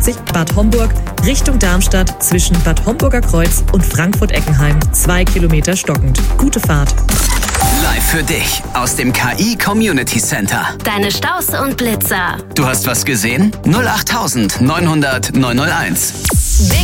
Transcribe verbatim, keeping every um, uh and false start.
fünfzig Bad Homburg Richtung Darmstadt zwischen Bad Homburger Kreuz und Frankfurt-Eckenheim. Zwei Kilometer stockend. Gute Fahrt. Live für dich aus dem K I Community Center. Deine Staus und Blitzer. Du hast was gesehen? null acht neunhundert neunhunderteins.